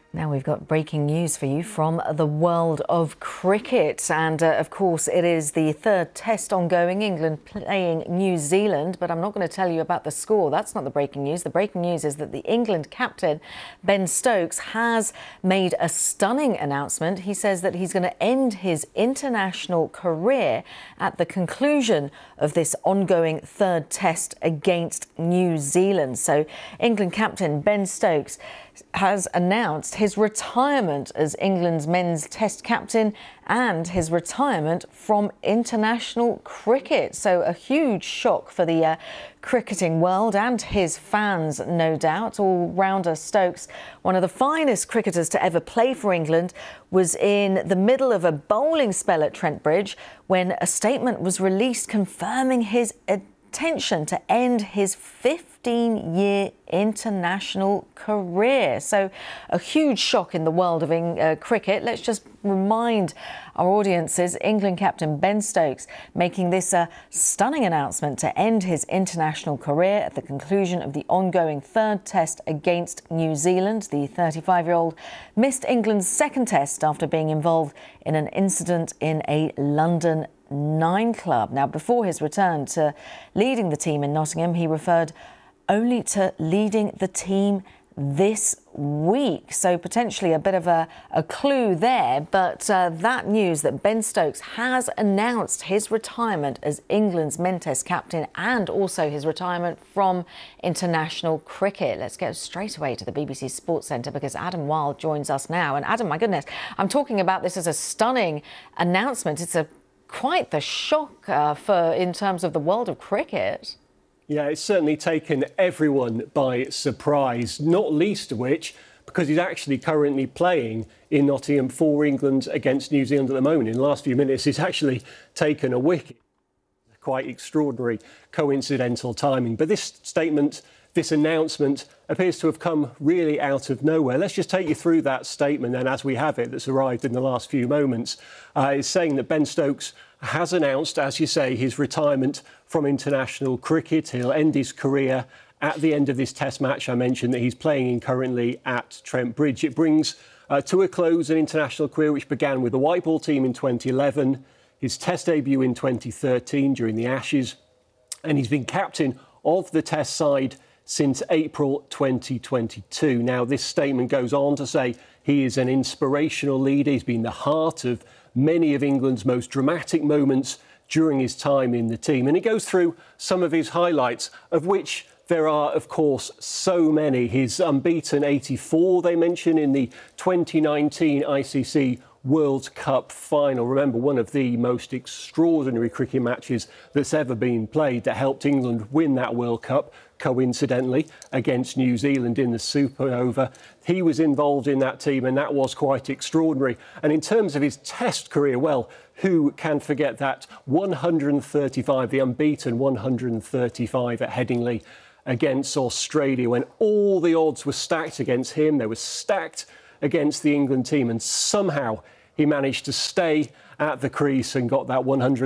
Now we've got breaking news for you from the world of cricket. And of course, it is the third test ongoing, England playing New Zealand. But I'm not going to tell you about the score. That's not the breaking news. The breaking news is that the England captain, Ben Stokes, has made a stunning announcement. He says that he's going to end his international career at the conclusion of this ongoing third test against New Zealand. So England captain Ben Stokes has announced his retirement as England's men's test captain and his retirement from international cricket. So a huge shock for the cricketing world and his fans, no doubt. All-rounder Stokes, one of the finest cricketers to ever play for England, was in the middle of a bowling spell at Trent Bridge when a statement was released confirming his intention to end his 15-year international career. So a huge shock in the world of cricket. Let's just remind our audiences, England captain Ben Stokes making this stunning announcement to end his international career at the conclusion of the ongoing third test against New Zealand. The 35-year-old missed England's second test after being involved in an incident in a London nightclub. Now, before his return to leading the team in Nottingham, he referred only to leading the team this week. So potentially a bit of a clue there. But that news that Ben Stokes has announced his retirement as England's men's test captain and also his retirement from international cricket. Let's go straight away to the BBC Sports Centre because Adam Wilde joins us now. And Adam, my goodness, I'm talking about this as a stunning announcement. It's quite the shock in terms of the world of cricket. Yeah, it's certainly taken everyone by surprise, not least of which because he's actually currently playing in Nottingham for England against New Zealand at the moment. In the last few minutes, he's actually taken a wicket. Quite extraordinary coincidental timing. But this statement, this announcement appears to have come really out of nowhere. Let's just take you through that statement then as we have it that's arrived in the last few moments. It's saying that Ben Stokes has announced, as you say, his retirement from international cricket. He'll end his career at the end of this test match I mentioned that he's playing in currently at Trent Bridge. It brings to a close an international career which began with the white ball team in 2011, his test debut in 2013 during the Ashes, and he's been captain of the test side since April 2022. Now, this statement goes on to say he is an inspirational leader. He's been the heart of many of England's most dramatic moments during his time in the team. And he goes through some of his highlights, of which there are, of course, so many. His unbeaten 84, they mention, in the 2019 ICC World Cup final. Remember, one of the most extraordinary cricket matches that's ever been played that helped England win that World Cup, coincidentally, against New Zealand in the Super Over. He was involved in that team and that was quite extraordinary. And in terms of his test career, well, who can forget that 135, the unbeaten 135 at Headingley against Australia when all the odds were stacked against him. They were stacked against the England team and somehow he managed to stay at the crease and got that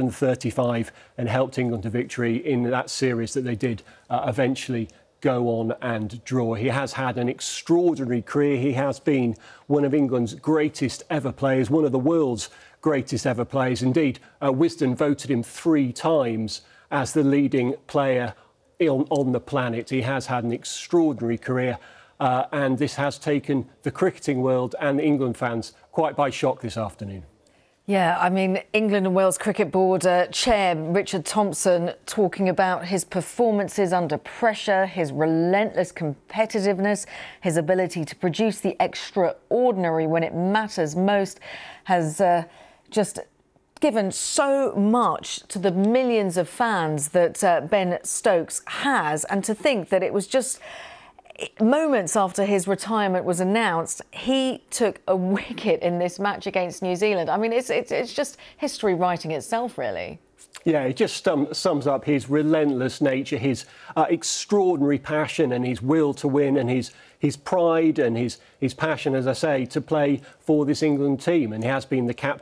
135 and helped England to victory in that series that they did eventually go on and draw. He has had an extraordinary career. He has been one of England's greatest ever players, one of the world's greatest ever players. Indeed, Wisden voted him 3 times as the leading player on the planet. He has had an extraordinary career. And this has taken the cricketing world and England fans quite by shock this afternoon. Yeah, I mean, England and Wales Cricket Board Chair Richard Thompson talking about his performances under pressure, his relentless competitiveness, his ability to produce the extraordinary when it matters most, has just given so much to the millions of fans that Ben Stokes has. And to think that it was just moments after his retirement was announced, he took a wicket in this match against New Zealand. I mean, it's just history writing itself, really. Yeah, it just sums up his relentless nature, his extraordinary passion and his will to win and his pride and his passion, as I say, to play for this England team. And he has been the captain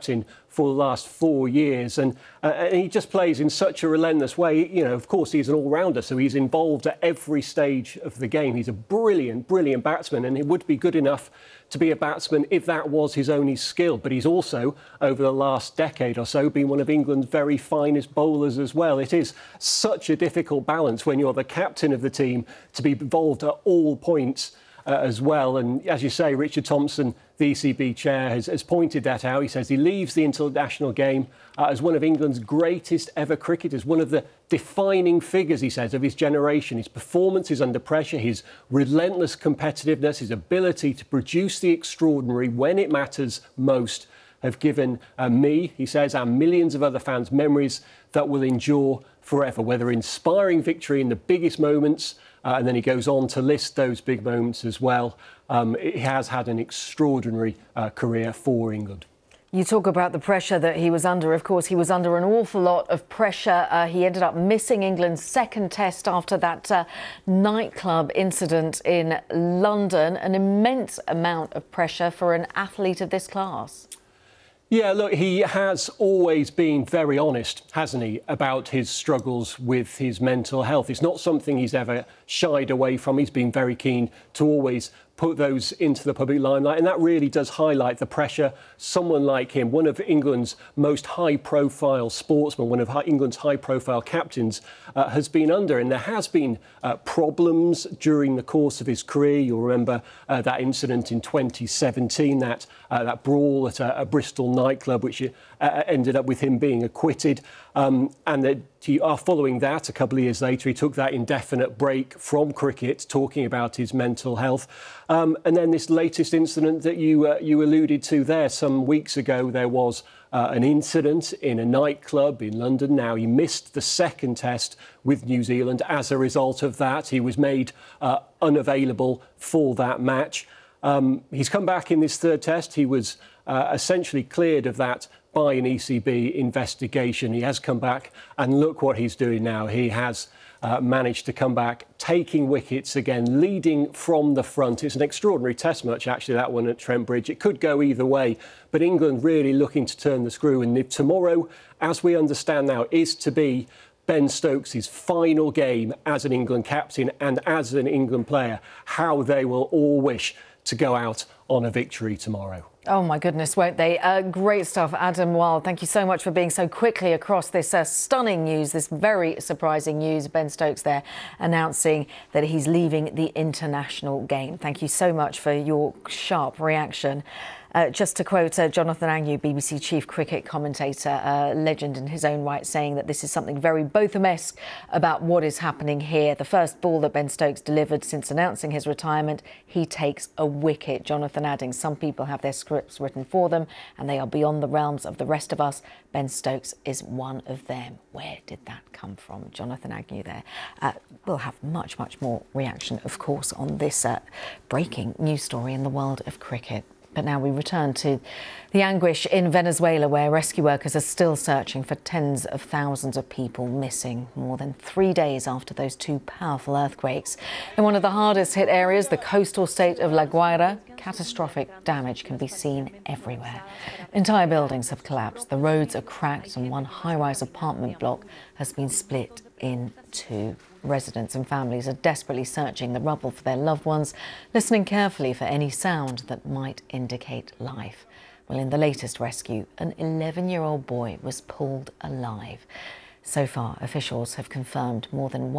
for the last 4 years, and he just plays in such a relentless way. You know, of course, he's an all-rounder, so he's involved at every stage of the game. He's a brilliant batsman, and he would be good enough to be a batsman if that was his only skill. But he's also, over the last decade or so, been one of England's very finest bowlers as well. It is such a difficult balance when you're the captain of the team to be involved at all points as well. And as you say, Richard Thompson, the ECB chair, has pointed that out. He says he leaves the international game as one of England's greatest ever cricketers, one of the defining figures, he says, of his generation. His performances under pressure, his relentless competitiveness, his ability to produce the extraordinary when it matters most have given me, he says, and millions of other fans memories that will endure forever, whether inspiring victory in the biggest moments, and then he goes on to list those big moments as well. He has had an extraordinary career for England. You talk about the pressure that he was under. Of course, he was under an awful lot of pressure. He ended up missing England's second test after that nightclub incident in London. An immense amount of pressure for an athlete of this class. Yeah, look, he has always been very honest, hasn't he, about his struggles with his mental health. It's not something he's ever shied away from. He's been very keen to always put those into the public limelight, and that really does highlight the pressure someone like him, one of England's most high-profile sportsmen, one of England's high-profile captains, has been under. And there has been problems during the course of his career. You'll remember that incident in 2017, that brawl at a Bristol nightclub, which ended up with him being acquitted. And that following that, a couple of years later, he took that indefinite break from cricket, talking about his mental health. And then this latest incident that you alluded to there, some weeks ago, there was an incident in a nightclub in London. Now, he missed the second test with New Zealand. As a result of that, he was made unavailable for that match. He's come back in this third test. He was essentially cleared of that by an ECB investigation. He has come back, and look what he's doing now. He has managed to come back, taking wickets again, leading from the front. It's an extraordinary test match, actually, that one at Trent Bridge. It could go either way, but England really looking to turn the screw. And if tomorrow, as we understand now, is to be Ben Stokes' final game as an England captain and as an England player, how they will all wish to go out on a victory tomorrow. Oh, my goodness, won't they? Great stuff, Adam Wylde. Thank you so much for being so quickly across this stunning news, this very surprising news. Ben Stokes there announcing that he's leaving the international game. Thank you so much for your sharp reaction. Just to quote Jonathan Agnew, BBC chief cricket commentator, legend in his own right, saying that this is something very Botham-esque about what is happening here. The first ball that Ben Stokes delivered since announcing his retirement, he takes a wicket. Jonathan adding, some people have their scripts written for them and they are beyond the realms of the rest of us. Ben Stokes is one of them. Where did that come from? Jonathan Agnew there. We'll have much more reaction, of course, on this breaking news story in the world of cricket. But now we return to the anguish in Venezuela, where rescue workers are still searching for tens of thousands of people missing more than 3 days after those two powerful earthquakes. In one of the hardest hit areas, the coastal state of La Guaira, catastrophic damage can be seen everywhere. Entire buildings have collapsed, the roads are cracked, and one high-rise apartment block has been split in two. Residents and families are desperately searching the rubble for their loved ones, listening carefully for any sound that might indicate life. Well, in the latest rescue, an 11-year-old boy was pulled alive. So far, officials have confirmed more than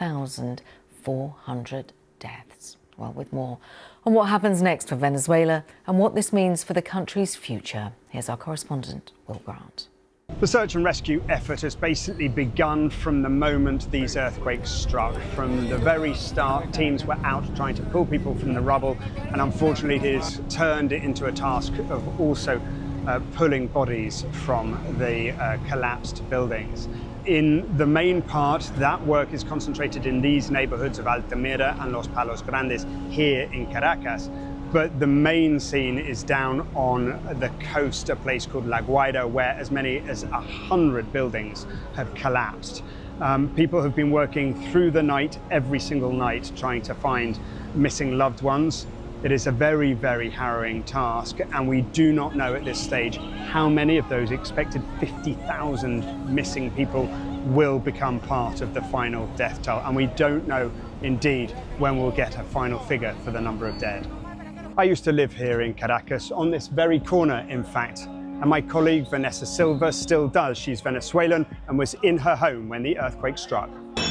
1,400 deaths. Well, with more on what happens next for Venezuela and what this means for the country's future, here's our correspondent, Will Grant. The search and rescue effort has basically begun from the moment these earthquakes struck. From the very start, teams were out trying to pull people from the rubble, and unfortunately it has turned it into a task of also pulling bodies from the collapsed buildings. In the main part, that work is concentrated in these neighborhoods of Altamira and Los Palos Grandes here in Caracas. But the main scene is down on the coast, a place called La Guaira, where as many as 100 buildings have collapsed. People have been working through the night, every single night, trying to find missing loved ones. It is a very, very harrowing task, and we do not know at this stage how many of those expected 50,000 missing people will become part of the final death toll. And we don't know, indeed, when we'll get a final figure for the number of dead. I used to live here in Caracas, on this very corner, in fact, and my colleague Vanessa Silva still does. She's Venezuelan and was in her home when the earthquake struck.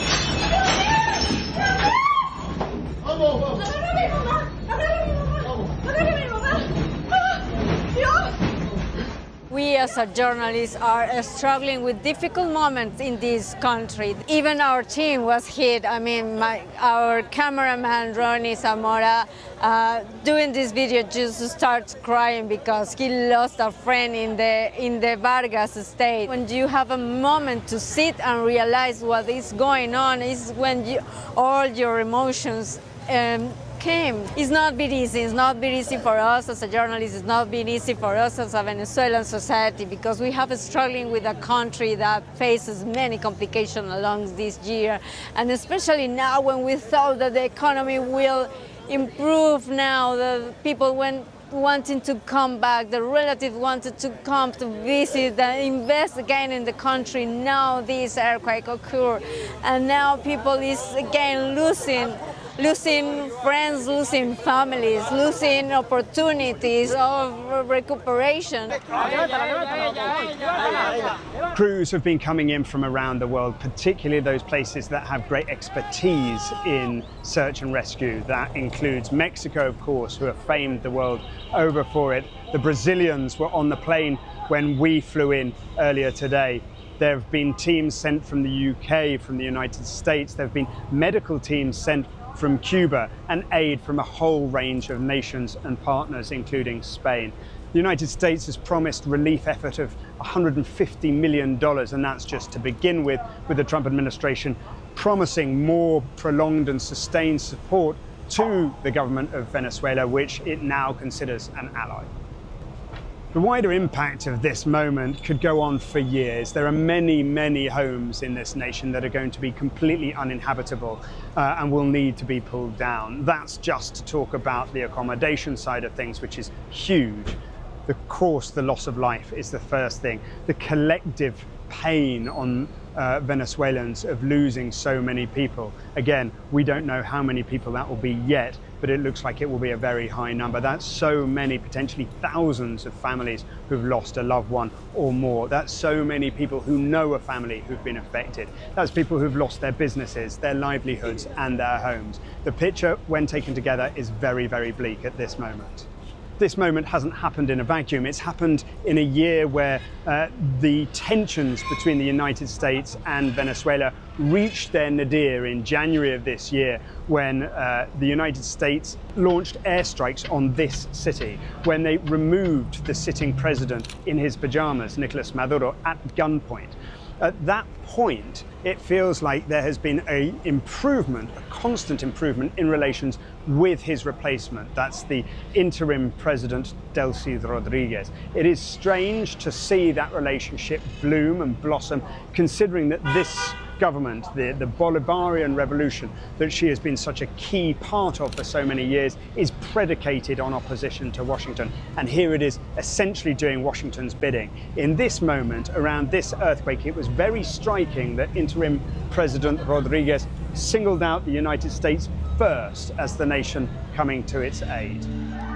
We as a journalists are struggling with difficult moments in this country. Even our team was hit. I mean, our cameraman Ronnie Zamora doing this video just starts crying because he lost a friend in the Vargas estate. When you have a moment to sit and realize what is going on is when all your emotions came. It's not been easy. It's not been easy for us as a journalist. It's not been easy for us as a Venezuelan society because we have struggling with a country that faces many complications along this year, and especially now when we thought that the economy will improve. Now the people wanting to come back, the relatives wanted to come to visit and invest again in the country. Now this earthquake occurred, and now people is again losing friends, losing families, losing opportunities of recuperation. Crews have been coming in from around the world, particularly those places that have great expertise in search and rescue. That includes Mexico, of course, who have famed the world over for it. The Brazilians were on the plane when we flew in earlier today. There have been teams sent from the UK, from the United States. There have been medical teams sent from Cuba and aid from a whole range of nations and partners, including Spain. The United States has promised relief effort of $150 million, and that's just to begin with the Trump administration promising more prolonged and sustained support to the government of Venezuela, which it now considers an ally. The wider impact of this moment could go on for years. There are many, many homes in this nation that are going to be completely uninhabitable and will need to be pulled down. That's just to talk about the accommodation side of things, which is huge. Of course, the loss of life is the first thing. The collective pain on Venezuelans of losing so many people. Again, we don't know how many people that will be yet, but it looks like it will be a very high number. That's so many, potentially thousands of families who've lost a loved one or more. That's so many people who know a family who've been affected. That's people who've lost their businesses, their livelihoods, and their homes. The picture, when taken together, is very, very bleak at this moment. This moment hasn't happened in a vacuum. It's happened in a year where the tensions between the United States and Venezuela reached their nadir in January of this year, when the United States launched airstrikes on this city, when they removed the sitting president in his pajamas, Nicolas Maduro, at gunpoint. At that point, it feels like there has been an improvement, a constant improvement in relations with his replacement. That's the interim president, Delcy Rodriguez. It is strange to see that relationship bloom and blossom, considering that this government, the Bolivarian revolution that she has been such a key part of for so many years, is predicated on opposition to Washington. And here it is essentially doing Washington's bidding. In this moment, around this earthquake, it was very striking that interim President Rodriguez singled out the United States first as the nation coming to its aid.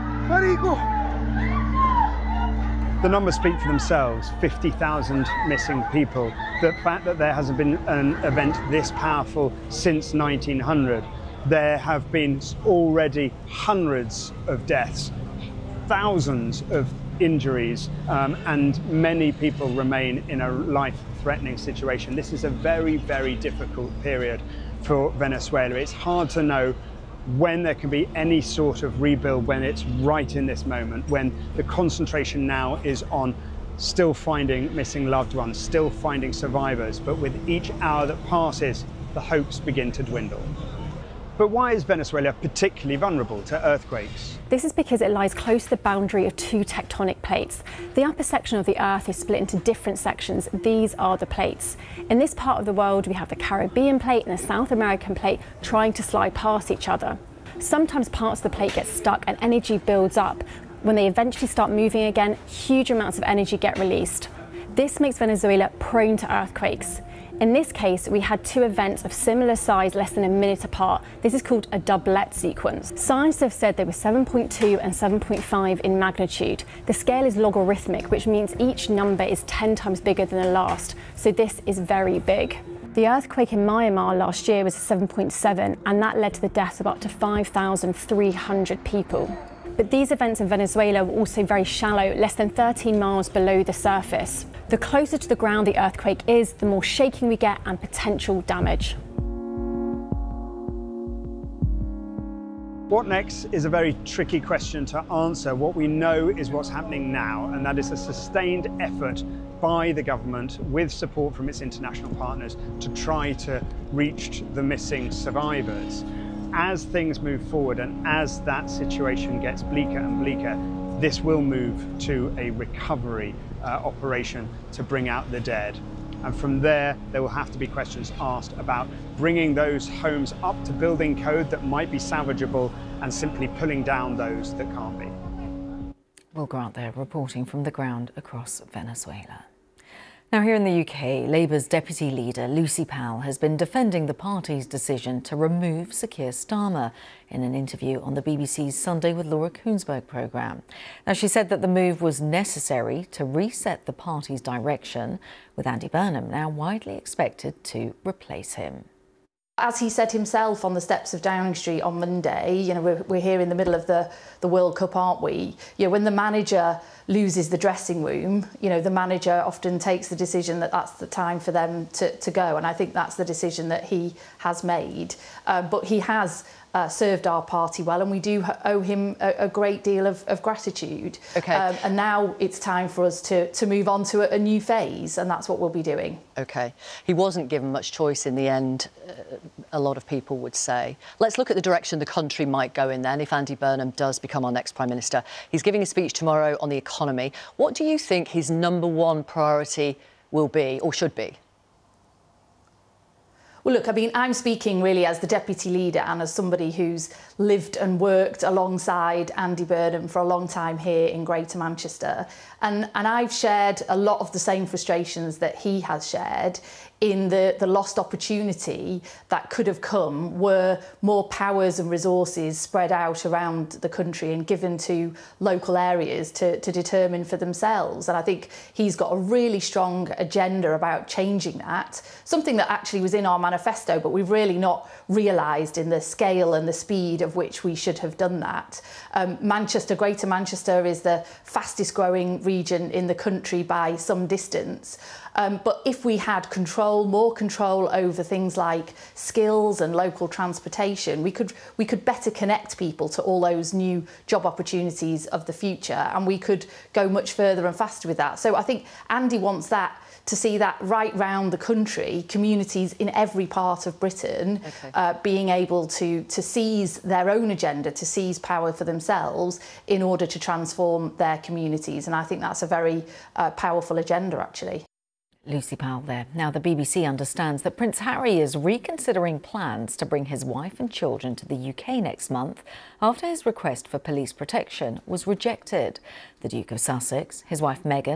The numbers speak for themselves, 50,000 missing people. The fact that there hasn't been an event this powerful since 1900. There have been already hundreds of deaths, thousands of injuries, and many people remain in a life-threatening situation. This is a very, very difficult period for Venezuela. It's hard to know when there can be any sort of rebuild, when it's right in this moment, when the concentration now is on still finding missing loved ones, still finding survivors. But with each hour that passes, the hopes begin to dwindle. But why is Venezuela particularly vulnerable to earthquakes? This is because it lies close to the boundary of two tectonic plates. The upper section of the Earth is split into different sections. These are the plates. In this part of the world, we have the Caribbean plate and the South American plate trying to slide past each other. Sometimes parts of the plate get stuck and energy builds up. When they eventually start moving again, huge amounts of energy get released. This makes Venezuela prone to earthquakes. In this case, we had two events of similar size less than a minute apart. This is called a doublet sequence. Scientists have said they were 7.2 and 7.5 in magnitude. The scale is logarithmic, which means each number is 10 times bigger than the last. So this is very big. The earthquake in Myanmar last year was 7.7, and that led to the death of up to 5,300 people. But these events in Venezuela were also very shallow, less than 13 miles below the surface. The closer to the ground the earthquake is, the more shaking we get and potential damage. What next is a very tricky question to answer. What we know is what's happening now, and that is a sustained effort by the government with support from its international partners to try to reach the missing survivors. As things move forward and as that situation gets bleaker and bleaker, this will move to a recovery operation to bring out the dead. And from there will have to be questions asked about bringing those homes up to building code that might be salvageable and simply pulling down those that can't be. Will Grant there reporting from the ground across Venezuela. Now, here in the UK, Labour's deputy leader, Lucy Powell, has been defending the party's decision to remove Sir Keir Starmer in an interview on the BBC's Sunday with Laura Kuenssberg programme. Now, she said that the move was necessary to reset the party's direction, with Andy Burnham now widely expected to replace him. As he said himself on the steps of Downing Street on Monday, we're here in the middle of the World Cup, aren't we? When the manager loses the dressing room, the manager often takes the decision that that's the time for them to go. And I think that's the decision that he has made. But he has served our party well, and we do owe him a great deal of gratitude. Okay. And now it's time for us to move on to a new phase, and that's what we'll be doing. OK. He wasn't given much choice in the end, a lot of people would say. Let's look at the direction the country might go in then if Andy Burnham does become our next Prime Minister. He's giving a speech tomorrow on the economy. What do you think his #1 priority will be or should be? Well, look, I'm speaking really as the deputy leader and as somebody who's lived and worked alongside Andy Burnham for a long time here in Greater Manchester. And I've shared a lot of the same frustrations that he has shared in the lost opportunity that could have come were more powers and resources spread out around the country and given to local areas to determine for themselves. And I think he's got a really strong agenda about changing that, something that actually was in our manifesto, but we've really not realised in the scale and the speed of which we should have done that. Manchester, Greater Manchester, is the fastest growing region in the country by some distance. But if we had more control over things like skills and local transportation, we could better connect people to all those new job opportunities of the future, and we could go much further and faster with that. So I think Andy wants to see that right round the country, communities in every part of Britain being able to seize their own agenda, to seize power for themselves in order to transform their communities. And I think that's a very powerful agenda, actually. Lucy Powell there. Now, the BBC understands that Prince Harry is reconsidering plans to bring his wife and children to the UK next month after his request for police protection was rejected. The Duke of Sussex, his wife Meghan